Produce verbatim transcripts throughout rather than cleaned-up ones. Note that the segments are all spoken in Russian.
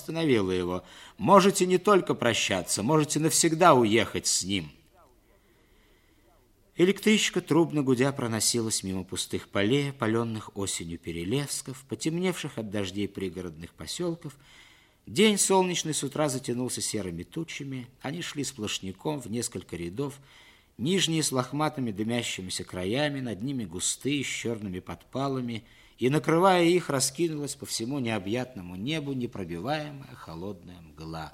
остановила его. «Можете не только прощаться, можете навсегда уехать с ним». Электричка, трубно гудя, проносилась мимо пустых полей, опаленных осенью перелесков, потемневших от дождей пригородных поселков. День солнечный с утра затянулся серыми тучами. Они шли сплошняком в несколько рядов, нижние с лохматыми дымящимися краями, над ними густые с черными подпалами, и, накрывая их, раскинулась по всему необъятному небу непробиваемая холодная мгла.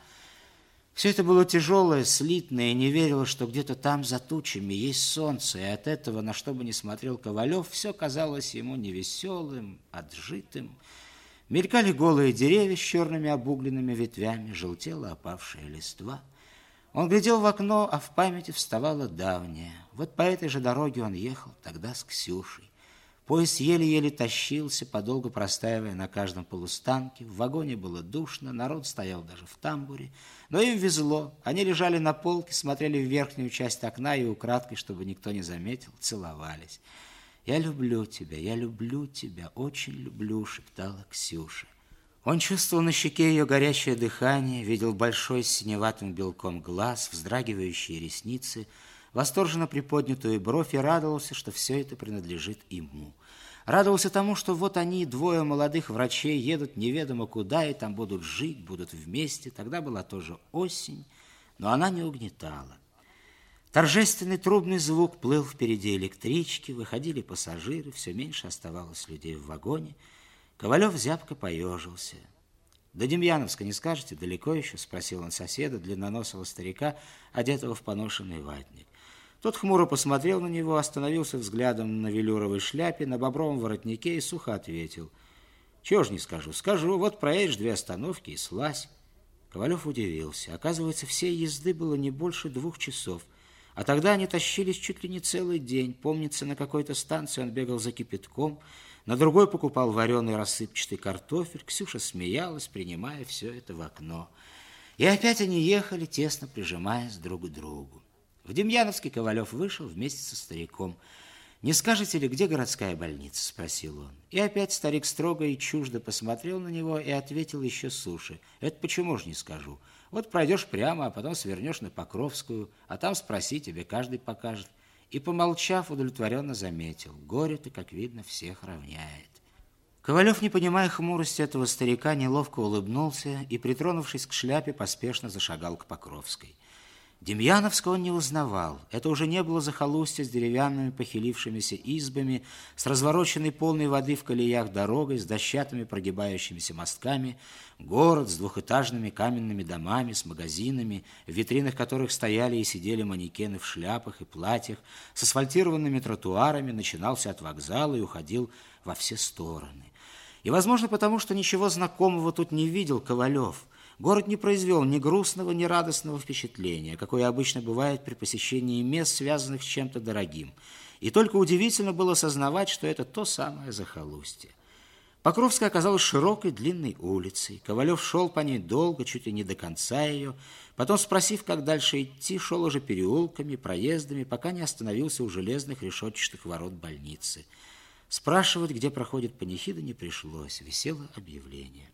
Все это было тяжелое, слитное, и не верилось, что где-то там за тучами есть солнце, и от этого, на что бы ни смотрел Ковалев, все казалось ему невеселым, отжитым. Мелькали голые деревья с черными обугленными ветвями, желтела опавшая листва. Он глядел в окно, а в памяти вставала давняя. Вот по этой же дороге он ехал тогда с Ксюшей. Поезд еле-еле тащился, подолгу простаивая на каждом полустанке. В вагоне было душно, народ стоял даже в тамбуре. Но им везло. Они лежали на полке, смотрели в верхнюю часть окна и украдкой, чтобы никто не заметил, целовались. «Я люблю тебя, я люблю тебя, очень люблю», — шептала Ксюша. Он чувствовал на щеке ее горячее дыхание, видел большой с синеватым белком глаз, вздрагивающие ресницы, восторженно приподнятую бровь и радовался, что все это принадлежит ему. Радовался тому, что вот они, двое молодых врачей, едут неведомо куда, и там будут жить, будут вместе. Тогда была тоже осень, но она не угнетала. Торжественный трубный звук плыл впереди электрички, выходили пассажиры, все меньше оставалось людей в вагоне. Ковалев зябко поежился. «До Демьяновска не скажете, далеко еще?» — спросил он соседа, длинноносого старика, одетого в поношенный ватник. Тот хмуро посмотрел на него, остановился взглядом на велюровой шляпе, на бобровом воротнике и сухо ответил: «Чего ж не скажу? Скажу, вот проедешь две остановки и слазь». Ковалев удивился. Оказывается, всей езды было не больше двух часов. А тогда они тащились чуть ли не целый день. Помнится, на какой-то станции он бегал за кипятком, на другой покупал вареный рассыпчатый картофель. Ксюша смеялась, принимая все это в окно. И опять они ехали, тесно прижимаясь друг к другу. В Демьяновске Ковалев вышел вместе со стариком. «Не скажете ли, где городская больница?» — спросил он. И опять старик строго и чуждо посмотрел на него и ответил еще суше: «Это почему ж не скажу? Вот пройдешь прямо, а потом свернешь на Покровскую, а там спроси, тебе каждый покажет». И, помолчав, удовлетворенно заметил: «Горе-то, как видно, всех равняет». Ковалев, не понимая хмурости этого старика, неловко улыбнулся и, притронувшись к шляпе, поспешно зашагал к Покровской. Демьяновска он не узнавал. Это уже не было захолустье с деревянными похилившимися избами, с развороченной полной воды в колеях дорогой, с дощатыми прогибающимися мостками, город с двухэтажными каменными домами, с магазинами, в витринах которых стояли и сидели манекены в шляпах и платьях, с асфальтированными тротуарами, начинался от вокзала и уходил во все стороны. И, возможно, потому что ничего знакомого тут не видел Ковалев, город не произвел ни грустного, ни радостного впечатления, какое обычно бывает при посещении мест, связанных с чем-то дорогим. И только удивительно было сознавать, что это то самое захолустье. Покровская оказалась широкой, длинной улицей. Ковалев шел по ней долго, чуть ли не до конца ее. Потом, спросив, как дальше идти, шел уже переулками, проездами, пока не остановился у железных решетчатых ворот больницы. Спрашивать, где проходит панихида, не пришлось. Висело объявление.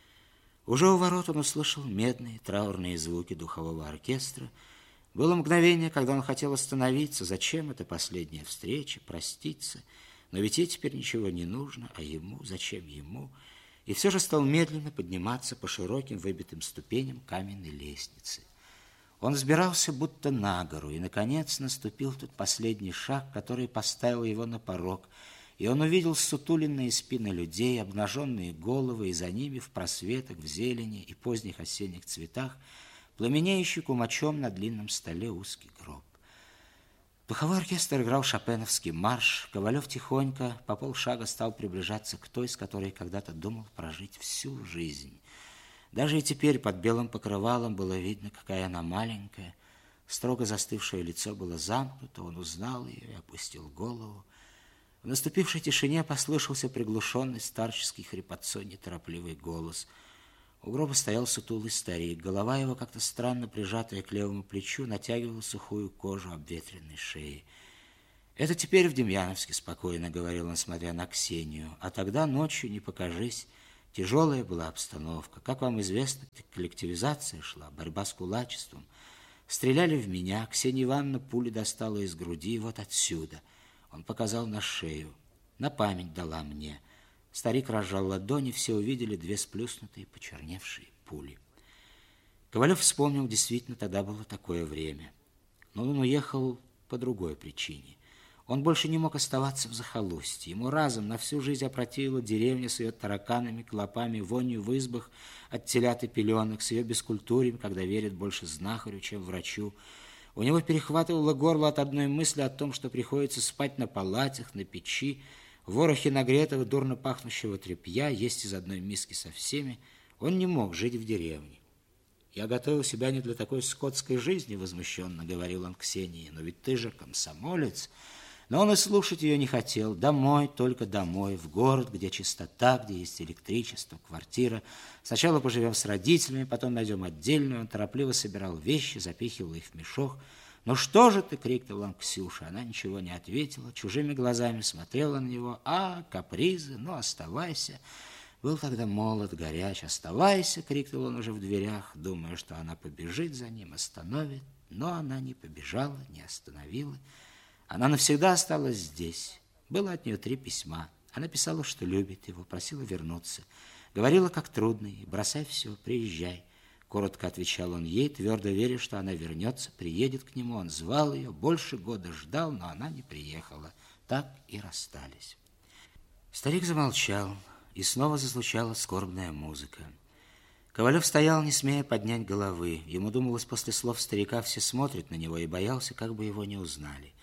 Уже у ворот он услышал медные траурные звуки духового оркестра. Было мгновение, когда он хотел остановиться. Зачем эта последняя встреча, проститься? Но ведь ей теперь ничего не нужно, а ему, зачем ему? И все же стал медленно подниматься по широким выбитым ступеням каменной лестницы. Он взбирался будто на гору, и, наконец, наступил тот последний шаг, который поставил его на порог. И он увидел ссутуленные спины людей, обнаженные головы, и за ними в просветах, в зелени и поздних осенних цветах пламенеющий кумачом на длинном столе узкий гроб. Духовой оркестр играл шопеновский марш. Ковалев тихонько по полшага стал приближаться к той, с которой когда-то думал прожить всю жизнь. Даже и теперь под белым покрывалом было видно, какая она маленькая. Строго застывшее лицо было замкнуто, он узнал ее и опустил голову. В наступившей тишине послышался приглушенный старческий хрипотцой неторопливый голос. У гроба стоял сутулый старик. Голова его, как-то странно прижатая к левому плечу, натягивала сухую кожу обветренной шеи. «Это теперь в Демьяновске», — спокойно говорил он, смотря на Ксению. «А тогда ночью, не покажись, Тяжелая была обстановка. Как вам известно, коллективизация шла, борьба с кулачеством. Стреляли в меня, Ксения Ивановна пули достала из груди, вот отсюда. Он показал на шею. На память дала мне. Старик разжал ладони, все увидели две сплюснутые, почерневшие пули. Ковалев вспомнил, действительно, тогда было такое время. Но он уехал по другой причине. Он больше не мог оставаться в захолустье. Ему разом на всю жизнь опротивила деревня с ее тараканами, клопами, вонью в избах от телят и пеленок, с ее бескультурьем, когда верит больше знахарю, чем врачу. У него перехватывало горло от одной мысли о том, что приходится спать на палатях, на печи, в ворохе нагретого, дурно пахнущего тряпья, есть из одной миски со всеми. Он не мог жить в деревне. «Я готовил себя не для такой скотской жизни», — возмущенно говорил он Ксении. «Но ведь ты же комсомолец». Но он и слушать ее не хотел. Домой, только домой, в город, где чистота, где есть электричество, квартира. Сначала поживем с родителями, потом найдем отдельную. Он торопливо собирал вещи, запихивал их в мешок. «Ну что же ты?» — крикнул он Ксюше. Она ничего не ответила, чужими глазами смотрела на него. «А, капризы, ну оставайся». Был тогда молод, горяч. «Оставайся!» — крикнул он уже в дверях, думая, что она побежит за ним, остановит. Но она не побежала, не остановила. Она навсегда осталась здесь. Было от нее три письма. Она писала, что любит его, просила вернуться. Говорила, как трудно ей: бросай все, приезжай. Коротко отвечал он ей, твердо веря, что она вернется, приедет к нему. Он звал ее, больше года ждал, но она не приехала. Так и расстались. Старик замолчал, и снова зазвучала скорбная музыка. Ковалев стоял, не смея поднять головы. Ему думалось, после слов старика все смотрят на него, и боялся, как бы его не узнали.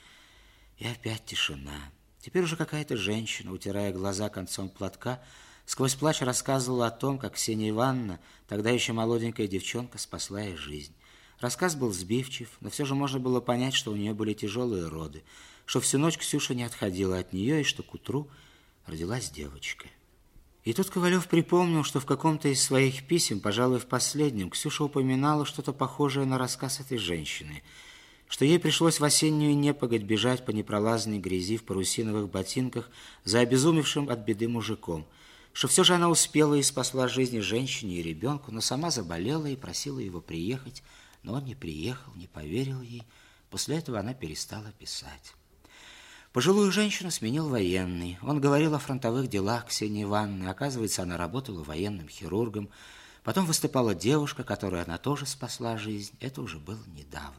И опять тишина. Теперь уже какая-то женщина, утирая глаза концом платка, сквозь плач рассказывала о том, как Ксения Ивановна, тогда еще молоденькая девчонка, спасла ей жизнь. Рассказ был сбивчив, но все же можно было понять, что у нее были тяжелые роды, что всю ночь Ксюша не отходила от нее, и что к утру родилась девочка. И тут Ковалев припомнил, что в каком-то из своих писем, пожалуй, в последнем, Ксюша упоминала что-то похожее на рассказ этой женщины, что ей пришлось в осеннюю непогодь бежать по непролазной грязи в парусиновых ботинках за обезумевшим от беды мужиком, что все же она успела и спасла жизни женщине и ребенку, но сама заболела и просила его приехать, но он не приехал, не поверил ей. После этого она перестала писать. Пожилую женщину сменил военный. Он говорил о фронтовых делах Ксении Ивановны. Оказывается, она работала военным хирургом. Потом выступала девушка, которой она тоже спасла жизнь. Это уже было недавно.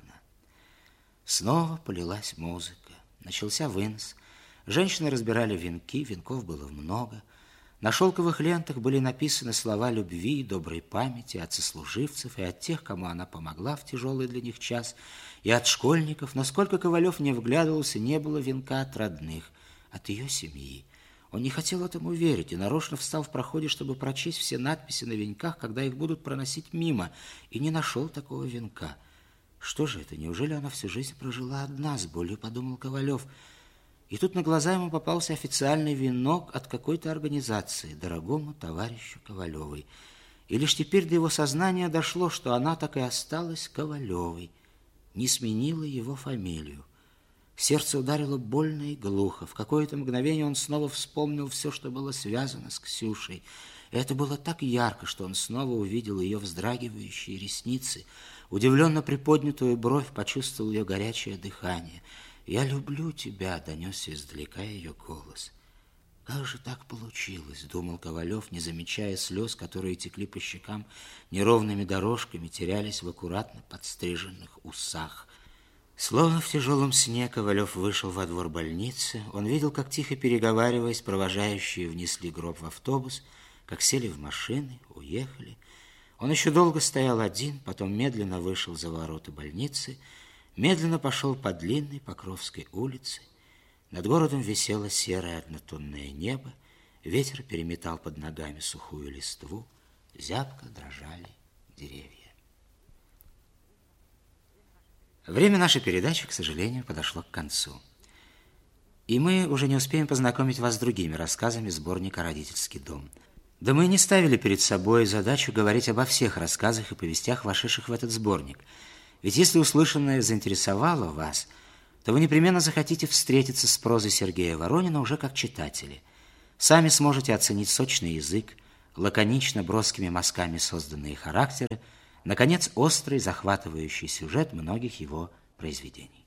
Снова полилась музыка. Начался вынос. Женщины разбирали венки, венков было много. На шелковых лентах были написаны слова любви и доброй памяти от сослуживцев и от тех, кому она помогла в тяжелый для них час, и от школьников. Но сколько Ковалев не вглядывался, не было венка от родных, от ее семьи. Он не хотел этому верить и нарочно встал в проходе, чтобы прочесть все надписи на венках, когда их будут проносить мимо, и не нашел такого венка. Что же это? Неужели она всю жизнь прожила одна, с болью подумал Ковалев. И тут на глаза ему попался официальный венок от какой-то организации, дорогому товарищу Ковалевой. И лишь теперь до его сознания дошло, что она так и осталась Ковалевой, не сменила его фамилию. Сердце ударило больно и глухо. В какое-то мгновение он снова вспомнил все, что было связано с Ксюшей. И это было так ярко, что он снова увидел ее вздрагивающие ресницы, удивленно приподнятую бровь, почувствовал ее горячее дыхание. «Я люблю тебя», — донесся издалека ее голос. «Как же так получилось?» — думал Ковалев, не замечая слез, которые текли по щекам неровными дорожками, терялись в аккуратно подстриженных усах. Словно в тяжелом сне Ковалев вышел во двор больницы. Он видел, как, тихо переговариваясь, провожающие внесли гроб в автобус, как сели в машины, уехали. Он еще долго стоял один, потом медленно вышел за ворота больницы, медленно пошел по длинной Покровской улице. Над городом висело серое однотонное небо, ветер переметал под ногами сухую листву, зябко дрожали деревья. Время нашей передачи, к сожалению, подошло к концу. И мы уже не успеем познакомить вас с другими рассказами сборника «Родительский дом». Да мы и не ставили перед собой задачу говорить обо всех рассказах и повестях, вошедших в этот сборник. Ведь если услышанное заинтересовало вас, то вы непременно захотите встретиться с прозой Сергея Воронина уже как читатели. Сами сможете оценить сочный язык, лаконично броскими мазками созданные характеры, наконец, острый захватывающий сюжет многих его произведений.